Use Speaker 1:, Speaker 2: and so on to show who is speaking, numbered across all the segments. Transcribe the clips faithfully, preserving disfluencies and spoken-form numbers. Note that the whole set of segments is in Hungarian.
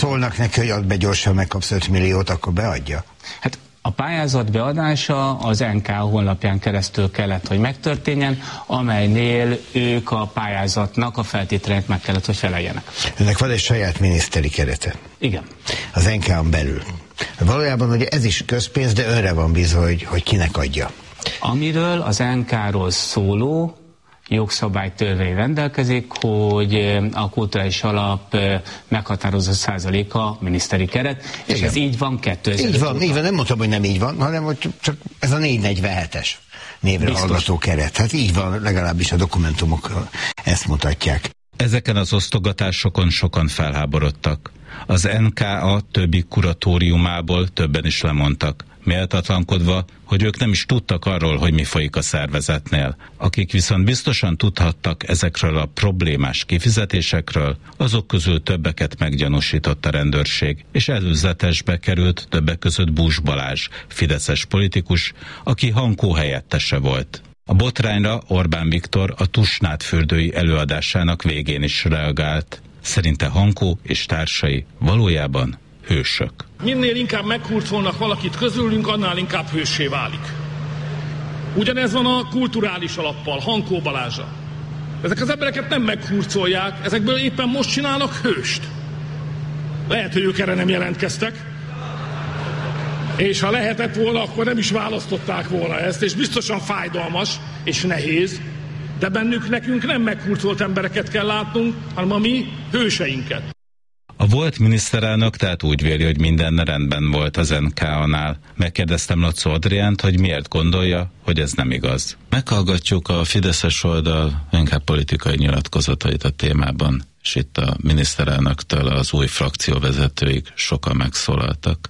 Speaker 1: szólnak neki, hogy add be gyorsan, megkapsz öt milliót, akkor beadja?
Speaker 2: Hát a pályázat beadása az en ká honlapján keresztül kellett, hogy megtörténjen, amelynél ők a pályázatnak a feltételeit meg kellett, hogy feleljenek.
Speaker 1: Ennek van egy saját miniszteri kerete.
Speaker 2: Igen. Az
Speaker 1: en ká-n belül. Valójában ugye ez is közpénz, de önre van bízva, hogy, hogy kinek adja.
Speaker 2: Amiről az en ká-ról szóló jogszabálytörvény rendelkezik, hogy a kulturális alap meghatározó százaléka miniszteri keret, és igen. Ez így van kétezer-öt
Speaker 1: Így van, így van, nem mondtam, hogy nem így van, hanem hogy csak ez a négyszáznegyvenhetes névre biztos. Hallgató keret. Hát így van, legalábbis a dokumentumok ezt mutatják.
Speaker 3: Ezeken az osztogatásokon sokan felháborodtak. Az en ká á többi kuratóriumából többen is lemondtak, méltatlankodva, hogy ők nem is tudtak arról, hogy mi folyik a szervezetnél. Akik viszont biztosan tudhattak ezekről a problémás kifizetésekről, azok közül többeket meggyanúsított a rendőrség, és előzetesbe került többek között Bús Balázs, fideszes politikus, aki Hankó helyettese volt. A botrányra Orbán Viktor a Tusnádfürdői előadásának végén is reagált. Szerinte Hankó és társai valójában hősök.
Speaker 4: Minél inkább meghurcolnak valakit közülünk, annál inkább hőssé válik. Ugyanez van a kulturális alappal, Hankó Balázsa. Ezek az embereket nem meghurcolják, ezekből éppen most csinálnak hőst. Lehet, hogy ők erre nem jelentkeztek, és ha lehetett volna, akkor nem is választották volna ezt, és biztosan fájdalmas és nehéz, de bennük nekünk nem meghurcolt embereket kell látnunk, hanem a mi hőseinket.
Speaker 3: A volt miniszterelnök tehát úgy véli, hogy minden rendben volt az en ká á-nál. Megkérdeztem Lacó Adriánt, hogy miért gondolja, hogy ez nem igaz. Meghallgatjuk a fideszes oldal inkább politikai nyilatkozatait a témában, és itt a miniszterelnöktől az új frakcióvezetőig sokan megszólaltak.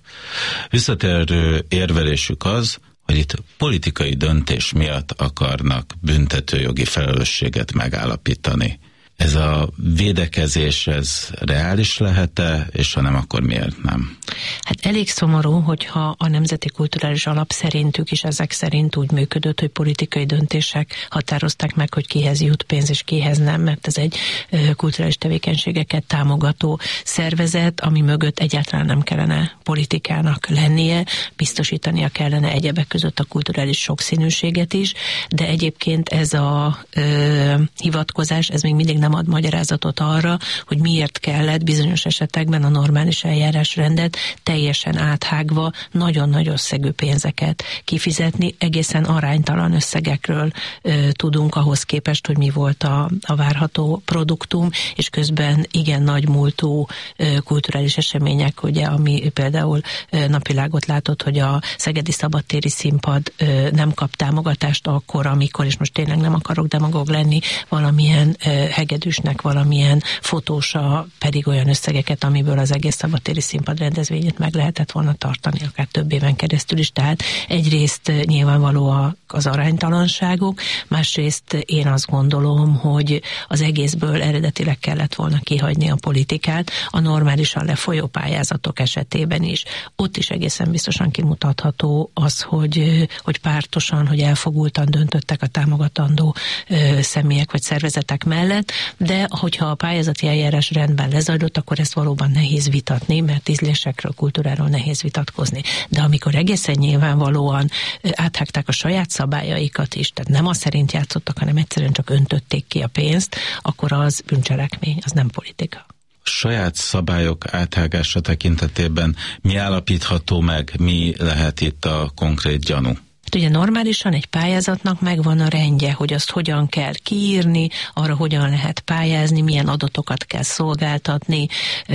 Speaker 3: Visszatérő érvelésük az, hogy itt politikai döntés miatt akarnak büntetőjogi felelősséget megállapítani. Ez a védekezés, ez reális lehet-e, és ha nem, akkor miért nem?
Speaker 5: Hát elég szomorú, hogyha a Nemzeti Kulturális Alap szerintük is ezek szerint úgy működött, hogy politikai döntések határozták meg, hogy kihez jut pénz és kihez nem, mert ez egy kulturális tevékenységeket támogató szervezet, ami mögött egyáltalán nem kellene politikának lennie, biztosítania kellene egyebek között a kulturális sokszínűséget is, de egyébként ez a ö, hivatkozás, ez még mindig nem ad magyarázatot arra, hogy miért kellett bizonyos esetekben a normális eljárásrendet teljesen áthágva nagyon nagy összegű pénzeket kifizetni. Egészen aránytalan összegekről ö, tudunk ahhoz képest, hogy mi volt a, a várható produktum, és közben igen nagy múltú ö, kulturális események, ugye, ami például ö, napvilágot látott, hogy a Szegedi Szabadtéri Színpad ö, nem kap támogatást akkor, amikor, és most tényleg nem akarok demagóg lenni, valamilyen ö, hegedűsnek valamilyen fotósa pedig olyan összegeket, amiből az egész szabadtéri színpad rendezvényét meg lehetett volna tartani, akár több éven keresztül is. Tehát egyrészt nyilvánvaló az aránytalanságok, másrészt én azt gondolom, hogy az egészből eredetileg kellett volna kihagyni a politikát, a normálisan lefolyó pályázatok esetében is. Ott is egészen biztosan kimutatható az, hogy, hogy pártosan, hogy elfogultan döntöttek a támogatandó ö, személyek vagy szervezetek mellett, de hogyha a pályázati eljárás rendben lezajlott, akkor ezt valóban nehéz vitatni, mert ízlésekről, kultúráról nehéz vitatkozni. De amikor egészen nyilvánvalóan áthágták a saját szabályaikat is, tehát nem az szerint játszottak, hanem egyszerűen csak öntötték ki a pénzt, akkor az bűncselekmény, az nem politika.
Speaker 3: Saját szabályok áthágása tekintetében mi állapítható meg, mi lehet itt a konkrét gyanú?
Speaker 5: Ugye normálisan egy pályázatnak megvan a rendje, hogy azt hogyan kell kiírni, arra hogyan lehet pályázni, milyen adatokat kell szolgáltatni,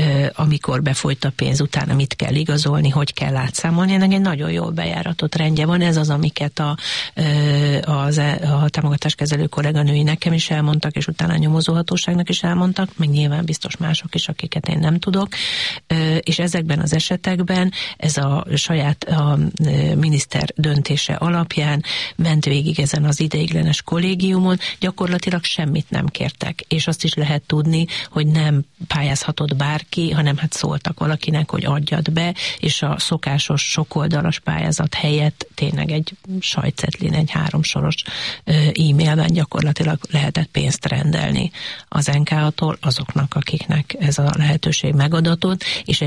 Speaker 5: amikor befolyt a pénz, utána mit kell igazolni, hogy kell átszámolni. Ennek egy nagyon jól bejáratott rendje van. Ez az, amiket a, a, a támogatáskezelő kolléganői nekem is elmondtak, és utána a nyomozóhatóságnak is elmondtak, meg nyilván biztos mások is, akiket én nem tudok. És ezekben az esetekben ez a saját a miniszter döntése alapján ment végig ezen az ideiglenes kollégiumon, gyakorlatilag semmit nem kértek. És azt is lehet tudni, hogy nem pályázhatott bárki, hanem hát szóltak valakinek, hogy adjad be, és a szokásos sokoldalas pályázat helyett tényleg egy sajtcetlin, egy háromsoros e-mailben gyakorlatilag lehetett pénzt rendelni az en ká á-tól azoknak, akiknek ez a lehetőség megadatott, és egy